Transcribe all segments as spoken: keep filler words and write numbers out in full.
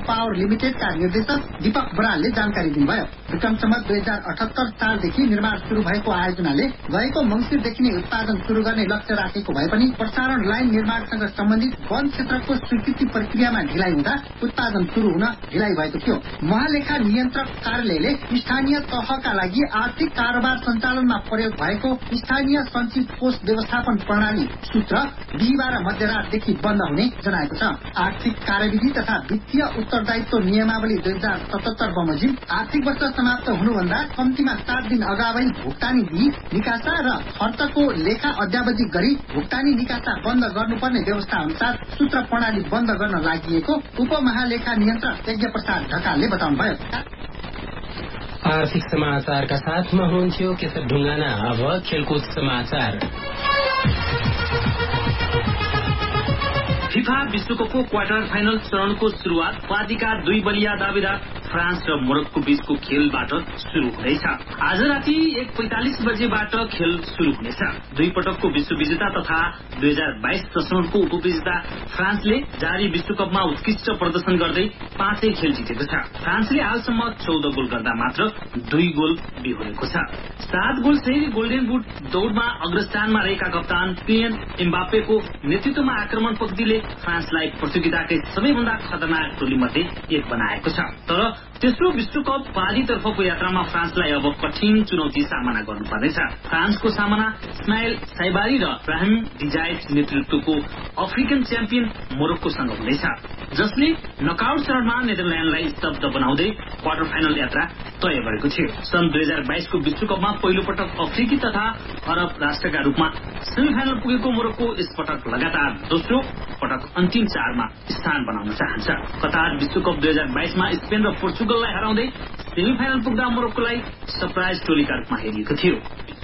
Power लिमिटेडका निर्देशक दीपक बरालले जानकारी दिनुभयो। विक्रम सम्वत दुई हजार अठहत्तर सालदेखि निर्माण शुरू भएको आयोजनाले गएको मंसिरदेखि नै उत्पादन शुरू गर्ने लक्ष्य राखेको भए पनि प्रसारण लाइन निर्माणसँग सम्बन्धित वन क्षेत्रको स्वीकृति प्रक्रियामा ढिलाइ हुँदा उत्पादन शुरू हुन ढिलाइ भएको थियो। महालेखा नियन्त्रक कार्यालयले स्थानीय तहका लागि आर्थिक कारोबार सञ्चालनमा प्रयोग भएको स्थानीय सञ्चित कोष व्यवस्थापन प्रणाली सूत्र बिहिबार मध्यरातदेखि बन्द हुने जनाएको छ। आर्थिक कार्यविधि तथा वित्तीय उत्तरदायित्व नियमावली दुई हजार सतहत्तर बमोजिम आर्थिक वर्ष समाप्त हुनुभन्दा कम्तीमा सात दिन अगावै भुक्तानी दिई निकासा र खर्चको लेखा अद्यावधि गरी भुक्तानी निकासा बन्द गर्नुपर्ने व्यवस्था अनुसार सूत्र प्रणाली बन्द गर्न लागि उपमहालेखा नियन्त्रक यज्ञ प्रसाद ढकालले बताउनुभयो। आर्थिक समाचारका साथमा हुनुहुन्थ्यो केशव ढुङ्गाना। अब खेलकुद समाचार। फिफा विश्वकपको क्वार्टर फाइनल चरणको शुरूआत पार्टीका दुई बलिया दावेदार फ्रान्स र मोरक्को बीचको खेलबाट शुरू हुनेछ। आज राति एक पैंतालिस बजेबाट खेल शुरू हुनेछ। दुई पटकको विश्व विजेता तथा दुई हजार बाइस प्रसरणको उपविजेता फ्रान्सले जारी विश्वकपमा उत्कृष्ट प्रदर्शन गर्दै पाँचै खेल जितेको छ। फ्रान्सले हालसम्म चौध गोल गर्दा मात्र दुई गोल बिहोरेको छ। सात गोल सहित गोल्डेन बुट दौड़मा अग्रस्थानमा रहेका कप्तान किलियन एम्बापेको नेतृत्वमा आक्रमण पक्तिले फ्रान्सलाई प्रतियोगिताकै सबैभन्दा खतरनाक टोली मध्ये एक बनाएको छ। तर तेस्रो विश्वकप पारीतर्फको यात्रामा फ्रान्सलाई अब कठिन चुनौती सामना गर्नुपर्नेछ। फ्रान्सको सामना इस्माइल साइबारी र ब्राहिम डिजाइट नेतृत्वको अफ्रिकन च्याम्पियन मोरक्कोसँग हुनेछ, जसले नकआउट चरणमा नेदरल्याण्डलाई स्तब्ध बनाउँदै क्वार्टर फाइनल यात्रा तय गरेको थियो। सन् दुई हजार बाइसको विश्वकपमा पहिलो पटक अफ्रिकी तथा अरब राष्ट्रका रूपमा सेमी फाइनल पुगेको मोरक्को यसपटक लगातार दोस्रो पटक अन्तिम चारमा स्थान बनाउन चाहन्छ। कतार विश्वकप दुई हजार बाइसमा स्पेन र पोर्चुगललाई हराउँदै सेमी फाइनल पुग्दा मोरक्कोलाई सरप्राइज टोलीका रूपमा हेरिएको थियो।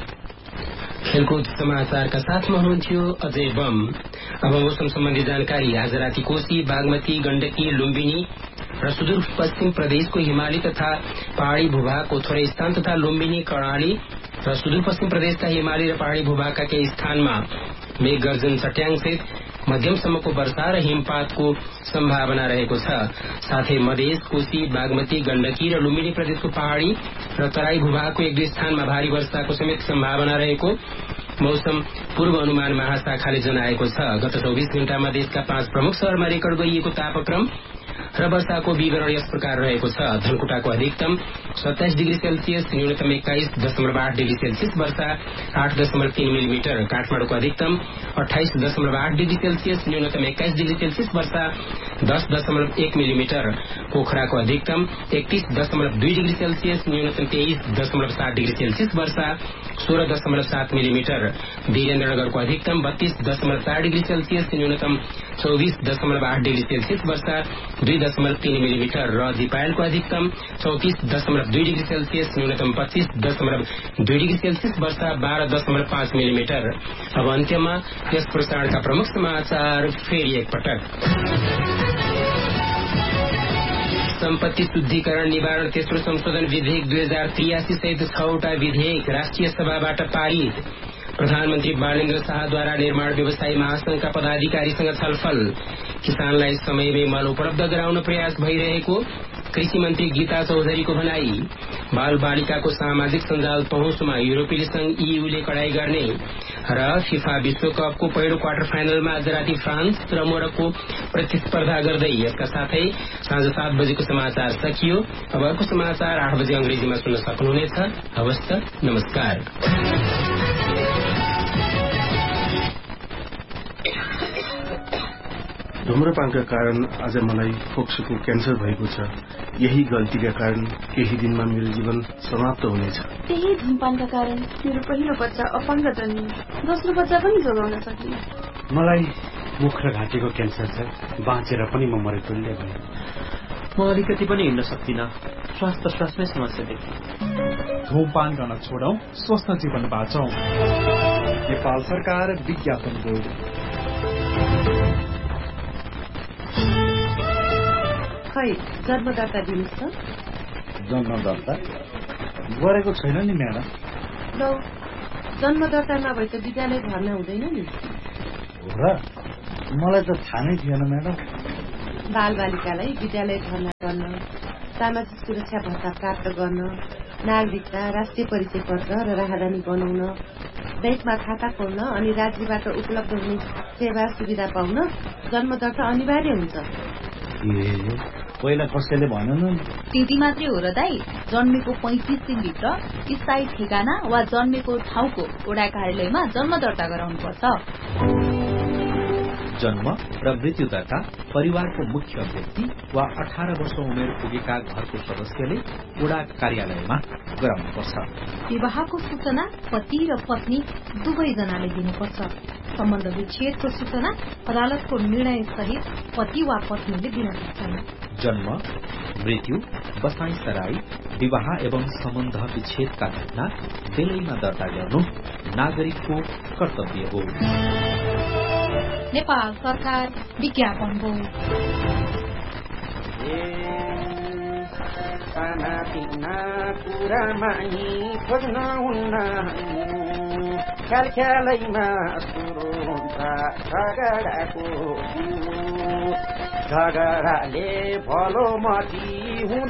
खेलकुद समाचारका साथमा हुनुहुन्थ्यो अजय बम। अब मौसम सम्बन्धी जानकारी। आज राति कोशी, बागमती, गण्डकी, लुम्बिनी र सुदूरपश्चिम प्रदेशको हिमाली तथा पहाड़ी भूभागको थोरै स्थान तथा लुम्बिनी, कर्णाली र सुदूरपश्चिम प्रदेशका हिमाली र पहाड़ी भूभागका केही स्थानमा मेघ गर्जन, चट्याङसहित मध्यमसम्मको वर्षा र हिमपातको सम्भावना रहेको छ। साथै मधेस, कोशी, बागमती, गण्डकी र लुम्बिनी प्रदेशको पहाड़ी र तराई भूभागको एक दुई स्थानमा भारी वर्षाको समेत सम्भावना रहेको मौसम पूर्व अनुमान महाशाखाले जनाएको छ। गत चौबीस घण्टामा देशका पाँच प्रमुख शहरमा रेकर्ड गरिएको तापक्रम र वर्षाको विवरण यस प्रकार रहेको छ। धनकुटाको अधिकतम सत्ताइस डिग्री सेल्सियस, न्यूनतम एक्काइस दशमलव आठ डिग्री सेल्सियस, वर्षा आठ दशमलव तीन मिलीमीटर। काठमाडौँको अधिकतम अठाइस दशमलव आठ डिग्री सेल्सियस, न्यूनतम एक्काइस डिग्री सेल्सियस, वर्षा दस दशमलव एक मिलीमीटर। पोखराको अधिकतम एकतीस दशमलव दुई डिग्री सेल्सियस, न्यूनतम तेईस दशमलव सात डिग्री सेल्सियस, वर्षा सोह्र दशमलव सात मिलीमीटर। वीरेन्द्रनगरको अधिकतम बत्तीस दशमलव चार डिग्री सेल्सियस, न्यूनतम चौबीस दशमलव आठ डिग्री सेल्सियस, वर्षा दुई दशमलव तीन मिलीमीटर। र दिपायलको अधिकतम चौतीस दशमलव दुई डिग्री सेल्सियस, न्यूनतम पच्चीस दशमलव दुई डिग्री सेल्सियस, वर्षा बाह्र दशमलव पाँच मिलीमीटर। अब अन्त्यमा यस प्रसारणका प्रमुख समाचार फेरि एकपटक। सम्पत्ति शुद्धिकरण निवारण तेस्रो संशोधन विधेयक दुई हजार त्रियासी सहित छवटा विधेयक राष्ट्रिय सभाबाट पारित। प्रधानमन्त्री बालेन्द्र शाहद्वारा निर्माण व्यवसायी महासंघका पदाधिकारीसँग छलफल। किसानलाई समयमै मल उपलब्ध गराउन प्रयास भइरहेको कृषि मन्त्री गीता चौधरीको भनाई। बाल बालिकाको सामाजिक सञ्जाल पहुँचमा युरोपेली संघ ईयूले कडाई गर्ने र फिफा विश्वकपको पहिलो क्वार्टर फाइनलमा आज राति फ्रान्स र मोरक्को प्रतिस्पर्धा गर्दै। यसका साथै साँझ सात बजेको समाचार सकियो। अब अर्को समाचार आठ बजे अंग्रेजीमा सुन्न सक्नुहुनेछ। हवस् त, नमस्कार। धूम्रपानका कारण आज मलाई फोक्सोको क्यान्सर भएको छ। यही गल्तीका कारण केही दिनमा मेरो जीवन समाप्त हुनेछ। त्यही धूमपानका कारण मेरो पहिलो बच्चा अपाङ्ग जन्मियो, दोस्रो बच्चा पनि जोगाउन सकिन। मलाई मुख र घाँटीको क्यान्सर छ, बाँचेर पनि म मरेतुल्य भएँ। म अलिकति पनि हिँड्न सक्दिनँ, श्वास प्रश्वासमै समस्या देखेँ। धूमपान गर्न छोडौं, स्वस्थ जीवन बाँचौं। नेपाल सरकार विज्ञापन बोर्ड। खै जन्मदाता दिनुहोस् त। जन्मदाता गरेको छैन नि म्याडम। लौ, जन्मदाता नभए त विद्यालय भर्ना हुँदैन नि। हो र, मलाई त थाहा नै थिएन म्याडम। बालबालिकालाई विद्यालय भर्ना गर्न, सामाजिक सुरक्षा भत्ता प्राप्त गर्न, नागरिकता, राष्ट्रिय परिचय पत्र र राहदानी बनाउन, बैंकमा खाता खोल्न अनि राज्यबाट उपलब्ध हुने सेवा सुविधा पाउन जन्म दर्ता अनिवार्य हुन्छ। पहिला कसैले भनन त्यति मात्रै हो र दाई, जन्मेको पैंतिस दिनभित्र स्थायी ठेगाना वा जन्मेको ठाउँको वडा कार्यालयमा जन्म दर्ता गराउनुपर्छ। जन्म र मृत्यु दर्ता परिवारको मुख्य व्यक्ति वा अठार वर्ष उमेर पुगेका घरको सदस्यले वडा कार्यालयमा गराउनुपर्छ। विवाहको सूचना पति र पत्नी दुवैजनाले दिनुपर्छ। सम्बन्ध विच्छेदको सूचना अदालतको निर्णय सहित पति वा पत्नीले दिन सक्छन्। जन्म, मृत्यु, बसाई सराई, विवाह एवं सम्बन्ध विच्छेदका घटना बेलैमा दर्ता गर्नु नागरिकको कर्तव्य हो। नेपाल सरकार विज्ञापन हो। खानापिना कुरामा नि खोज्न हुन्न, ख्याल ख्यालैमा सुरु हुन्छ झगडाको। झगडाले भलो मती हुँदैन